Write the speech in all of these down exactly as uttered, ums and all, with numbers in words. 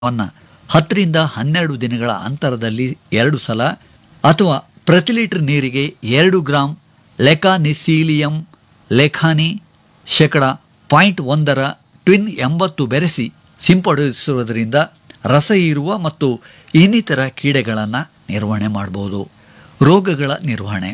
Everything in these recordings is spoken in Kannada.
ಅವನ್ನ ಹತ್ತರಿಂದ ಹನ್ನೆರಡು ದಿನಗಳ ಅಂತರದಲ್ಲಿ ಎರಡು ಸಲ ಅಥವಾ ಪ್ರತಿ ಲೀಟರ್ ನೀರಿಗೆ ಎರಡು ಗ್ರಾಂ ಲೆಕಾನಿಸೀಲಿಯಂ ಲೆಖಾನಿ ಶೇಕಡ ಪಾಯಿಂಟ್ ಒಂದರ ಟ್ವಿನ್ ಎಂಬತ್ತು ಬೆರೆಸಿ ಸಿಂಪಡಿಸುವುದರಿಂದ ರಸ ಹೀರುವ ಮತ್ತು ಇನ್ನಿತರ ಕೀಡೆಗಳನ್ನು ನಿರ್ವಹಣೆ ಮಾಡಬಹುದು. ರೋಗಗಳ ನಿರ್ವಹಣೆ: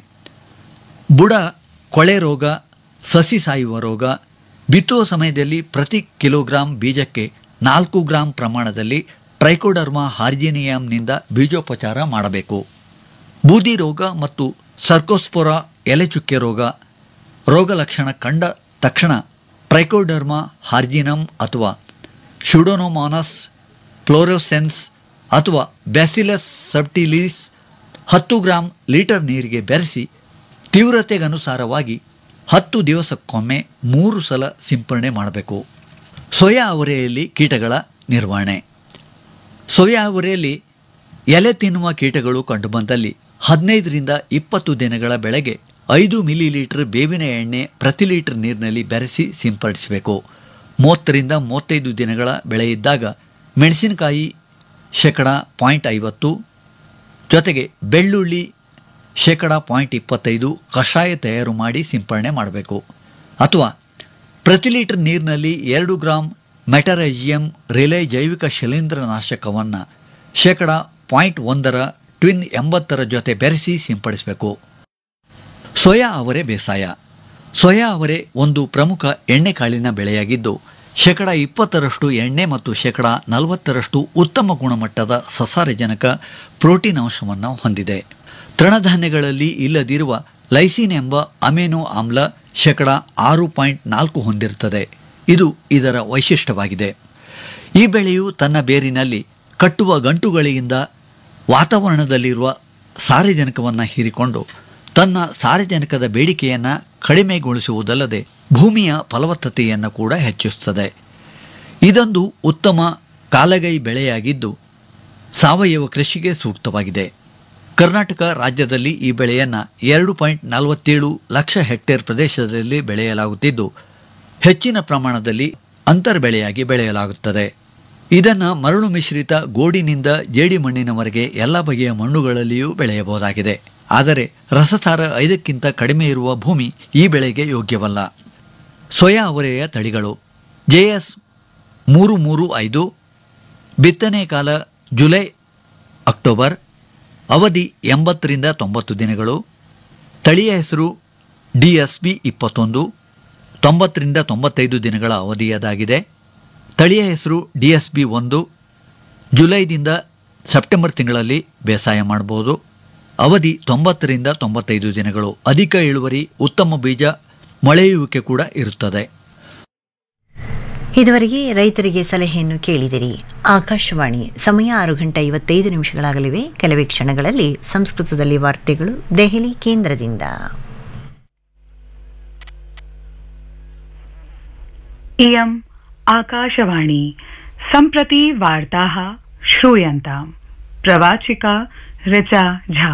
ಬುಡ ಕೊಳೆ ರೋಗ, ಸಸಿ ಸಾಯುವ ರೋಗ. ಬಿತ್ತುವ ಸಮಯದಲ್ಲಿ ಪ್ರತಿ ಕಿಲೋಗ್ರಾಂ ಬೀಜಕ್ಕೆ ನಾಲ್ಕು ಗ್ರಾಂ ಪ್ರಮಾಣದಲ್ಲಿ ಟ್ರೈಕೋಡರ್ಮಾ ಹಾರ್ಜಿನಿಯಂನಿಂದ ಬೀಜೋಪಚಾರ ಮಾಡಬೇಕು. ಬೂದಿ ರೋಗ ಮತ್ತು ಸರ್ಕೋಸ್ಪೊರಾ ಎಲೆಚುಕ್ಕೆ ರೋಗ. ರೋಗ ಲಕ್ಷಣ ಕಂಡ ತಕ್ಷಣ ಟ್ರೈಕೋಡರ್ಮಾ ಹಾರ್ಜಿನಮ್ ಅಥವಾ ಶುಡೋನೋಮಾನಸ್ ಫ್ಲೋರೋಸೆನ್ಸ್ ಅಥವಾ ಬ್ಯಾಸಿಲಸ್ ಸಬ್ಟಿಲಿಸ್ ಹತ್ತು ಗ್ರಾಂ ಲೀಟರ್ ನೀರಿಗೆ ಬೆರೆಸಿ ತೀವ್ರತೆಗನುಸಾರವಾಗಿ ಹತ್ತು ದಿವಸಕ್ಕೊಮ್ಮೆ ಮೂರು ಸಲ ಸಿಂಪರಣೆ ಮಾಡಬೇಕು. ಸೋಯಾ ಅವರೆಯಲ್ಲಿ ಕೀಟಗಳ ನಿರ್ವಹಣೆ: ಸೋಯಾ ಅವರೆಯಲ್ಲಿ ಎಲೆ ತಿನ್ನುವ ಕೀಟಗಳು ಕಂಡುಬಂದಲ್ಲಿ ಹದಿನೈದರಿಂದ ಇಪ್ಪತ್ತು ದಿನಗಳ ಬೆಳೆಗೆ ಐದು ಮಿಲಿ ಲೀಟರ್ ಬೇವಿನ ಎಣ್ಣೆ ಪ್ರತಿ ಲೀಟರ್ ನೀರಿನಲ್ಲಿ ಬೆರೆಸಿ ಸಿಂಪಡಿಸಬೇಕು. ಮೂವತ್ತರಿಂದ ಮೂವತ್ತೈದು ದಿನಗಳ ಬೆಳೆ ಇದ್ದಾಗ ಮೆಣಸಿನಕಾಯಿ ಶೇಕಡ ಪಾಯಿಂಟ್ ಐವತ್ತು ಜೊತೆಗೆ ಬೆಳ್ಳುಳ್ಳಿ ಶೇಕಡ ಪಾಯಿಂಟ್ ಇಪ್ಪತ್ತೈದು ಕಷಾಯ ತಯಾರು ಮಾಡಿ ಸಿಂಪರಣೆ ಮಾಡಬೇಕು. ಅಥವಾ ಪ್ರತಿ ಲೀಟರ್ ನೀರಿನಲ್ಲಿ ಎರಡು ಗ್ರಾಂ ಮೆಟರೈಜಿಯಂ ರಿಲೈ ಜೈವಿಕ ಶಿಲೀಂಧ್ರನಾಶಕವನ್ನು ಶೇಕಡ ಪಾಯಿಂಟ್ ಒಂದರ ಟ್ವಿನ್ ಎಂಬತ್ತರ ಜೊತೆ ಬೆರೆಸಿ ಸಿಂಪಡಿಸಬೇಕು. ಸೋಯಾ ಅವರೆ ಬೇಸಾಯ: ಸೋಯಾ ಅವರೆ ಒಂದು ಪ್ರಮುಖ ಎಣ್ಣೆಕಾಳಿನ ಬೆಳೆಯಾಗಿದ್ದು ಶೇಕಡ ಇಪ್ಪತ್ತರಷ್ಟು ಎಣ್ಣೆ ಮತ್ತು ಶೇಕಡ ನಲವತ್ತರಷ್ಟು ಉತ್ತಮ ಗುಣಮಟ್ಟದ ಸಸಾರಜನಕ ಪ್ರೋಟೀನ್ ಅಂಶವನ್ನು ಹೊಂದಿದೆ. ತೃಣಧಾನ್ಯಗಳಲ್ಲಿ ಇಲ್ಲದಿರುವ ಲೈಸಿನ್ ಎಂಬ ಅಮೆನೋ ಆಮ್ಲ ಶೇಕಡ ಆರು ಪಾಯಿಂಟ್ ನಾಲ್ಕು ಹೊಂದಿರುತ್ತದೆ. ಇದು ಇದರ ವೈಶಿಷ್ಟ್ಯವಾಗಿದೆ. ಈ ಬೆಳೆಯು ತನ್ನ ಬೇರಿನಲ್ಲಿ ಕಟ್ಟುವ ಗಂಟುಗಳಿಂದ ವಾತಾವರಣದಲ್ಲಿರುವ ಸಾರಜನಕವನ್ನು ಹೀರಿಕೊಂಡು ತನ್ನ ಸಾರಜನಕದ ಬೇಡಿಕೆಯನ್ನು ಕಡಿಮೆಗೊಳಿಸುವುದಲ್ಲದೆ ಭೂಮಿಯ ಫಲವತ್ತತೆಯನ್ನು ಕೂಡ ಹೆಚ್ಚಿಸುತ್ತದೆ. ಇದೊಂದು ಉತ್ತಮ ಕಾಲಗೈ ಬೆಳೆಯಾಗಿದ್ದು ಸಾವಯವ ಕೃಷಿಗೆ ಸೂಕ್ತವಾಗಿದೆ. ಕರ್ನಾಟಕ ರಾಜ್ಯದಲ್ಲಿ ಈ ಬೆಳೆಯನ್ನು ಎರಡು ಪಾಯಿಂಟ್ ನಲವತ್ತೇಳು ಲಕ್ಷ ಹೆಕ್ಟೇರ್ ಪ್ರದೇಶದಲ್ಲಿ ಬೆಳೆಯಲಾಗುತ್ತಿದ್ದು ಹೆಚ್ಚಿನ ಪ್ರಮಾಣದಲ್ಲಿ ಅಂತರ್ ಬೆಳೆಯಾಗಿ ಬೆಳೆಯಲಾಗುತ್ತದೆ. ಇದನ್ನು ಮರಳು ಮಿಶ್ರಿತ ಗೋಡಿನಿಂದ ಜೇಡಿಮಣ್ಣಿನವರೆಗೆ ಎಲ್ಲ ಬಗೆಯ ಮಣ್ಣುಗಳಲ್ಲಿಯೂ ಬೆಳೆಯಬಹುದಾಗಿದೆ. ಆದರೆ ರಸಸಾರ ಐದಕ್ಕಿಂತ ಕಡಿಮೆ ಇರುವ ಭೂಮಿ ಈ ಬೆಳೆಗೆ ಯೋಗ್ಯವಲ್ಲ. ಸೋಯಾ ಅವರೆಯ ತಳಿಗಳು: ಜೆ ಎಸ್ ಮೂರು ಮೂರು ಐದು, ಬಿತ್ತನೆ ಕಾಲ ಜುಲೈ ಅಕ್ಟೋಬರ್, ಅವಧಿ ಎಂಬತ್ತರಿಂದ ತೊಂಬತ್ತು ದಿನಗಳು. ತಳಿಯ ಹೆಸರು ಡಿ ಎಸ್ ಬಿ ಇಪ್ಪತ್ತೊಂದು, ತೊಂಬತ್ತರಿಂದ ತೊಂಬತ್ತೈದು ದಿನಗಳ ಅವಧಿಯದಾಗಿದೆ. ತಳಿಯ ಹೆಸರು ಡಿ ಎಸ್ ಬಿ ಒಂದು, ಜುಲೈದಿಂದ ಸೆಪ್ಟೆಂಬರ್ ತಿಂಗಳಲ್ಲಿ ಬೇಸಾಯ ಮಾಡಬಹುದು. ಅವಧಿ ತೊಂಬತ್ತರಿಂದ ತೊಂಬತ್ತೈದು ದಿನಗಳು. ಅಧಿಕ ಇಳುವರಿ, ಉತ್ತಮ ಬೀಜ ಮೊಳೆಯುವಿಕೆ ಕೂಡ ಇರುತ್ತದೆ. ಇದುವರೆಗೆ ರೈತರಿಗೆ ಸಲಹೆಯನ್ನು ಕೇಳಿದಿರಿ. ಆಕಾಶವಾಣಿ. ಸಮಯ ಆರು ಗಂಟೆ ಐವತ್ತೈದು ನಿಮಿಷಗಳಾಗಲಿವೆ. ಕೆಲವೇ ಕ್ಷಣಗಳಲ್ಲಿ ಸಂಸ್ಕೃತದಲ್ಲಿ ವಾರ್ತೆಗಳು ದೆಹಲಿ ಕೇಂದ್ರದಿಂದ. इयम् आकाशवाणी. सम्प्रति वार्ताः श्रूयन्ताम्. प्रवाचिका ऋचा झा.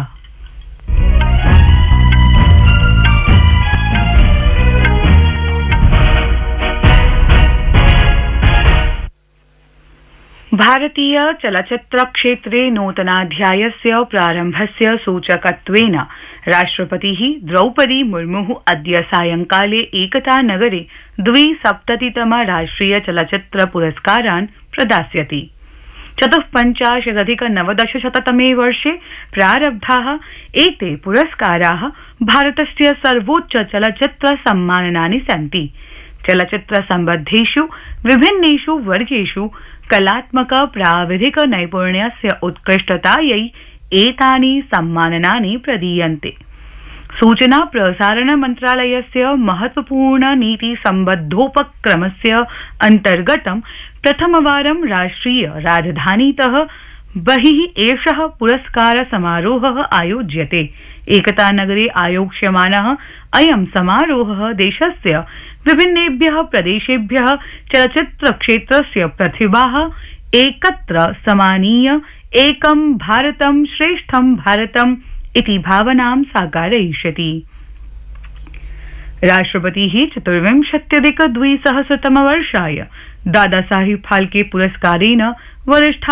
भारतीय चलच्चित्रक्षेत्रे नूतनाध्यायस्य प्रारम्भस्य सूचकत्वेन राष्ट्रपतिः द्रौपदी मुर्मुः अद्य सायंकाले एकतानगरे द्विसप्ततितम राष्ट्रिय चलच्चित्र पुरस्कारान् प्रदास्यति. चतुःपञ्चाशदधिक नवदशशततमे वर्षे प्रारब्धाः एते पुरस्काराः भारतस्य सर्वोच्च चलच्चित्र सम्माननानि सन्ति. चलच्चित्र सम्बद्धेषु विभिन्नेषु वर्गेषु कलात्मक प्राविधिक नैपुण्यस्य उत्कृष्टतायै एतानि सम्माननानि प्रदीयन्ते. सूचना प्रसारण मन्त्रालयस्य महत्वपूर्ण नीति सम्बद्धोपक्रमस्य अन्तर्गतं प्रथमवारं राष्ट्रिय राजधानीतः बहिः एषः पुरस्कार समारोहः आयोज्यते. एकतानगरे आयोक्ष्यमानः अयं समारोहः देशस्य विभिन्नेभ्यः प्रदेशेभ्यः चलच्चित्रक्षेत्रस्य प्रतिभाः एकत्र समानीय एकं भारतं श्रेष्ठं भारतम् इति भावनां साकारयिष्यति. राष्ट्रपतिः चतुर्विंशत्यधिक द्विसहस्रतमवर्षाय दादासाहेब फाल्के पुरस्कारेण वरिष्ठ